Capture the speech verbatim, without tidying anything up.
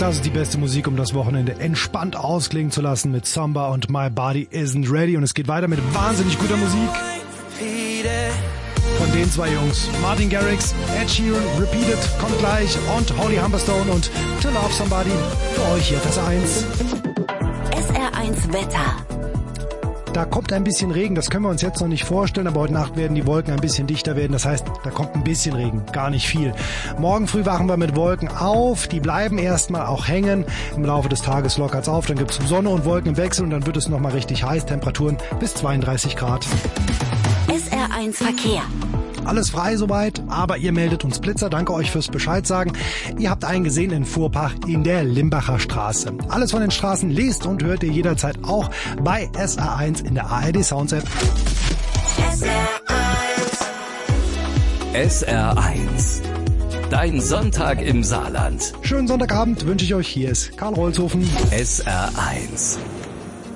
Das ist die beste Musik, um das Wochenende entspannt ausklingen zu lassen mit Samba und My Body Isn't Ready. Und es geht weiter mit wahnsinnig guter Musik von den zwei Jungs. Martin Garrix, Ed Sheeran, Repeated kommt gleich und Holly Humberstone und To Love Somebody für euch hier auf S R eins. S R eins Wetter. Da kommt ein bisschen Regen, das können wir uns jetzt noch nicht vorstellen, aber heute Nacht werden die Wolken ein bisschen dichter werden. Das heißt, da kommt ein bisschen Regen, gar nicht viel. Morgen früh wachen wir mit Wolken auf, die bleiben erstmal auch hängen. Im Laufe des Tages lockert's auf, dann gibt's Sonne und Wolken im Wechsel und dann wird es nochmal richtig heiß, Temperaturen bis zweiunddreißig Grad. S R eins Verkehr. Alles frei soweit, aber ihr meldet uns Blitzer. Danke euch fürs Bescheid sagen. Ihr habt einen gesehen in Fuhrpach in der Limbacher Straße. Alles von den Straßen lest und hört ihr jederzeit auch bei S R eins in der A R D Sounds App. S R eins. S R eins. Dein Sonntag im Saarland. Schönen Sonntagabend wünsche ich euch. Hier ist Karl Rolzhofen. S R eins.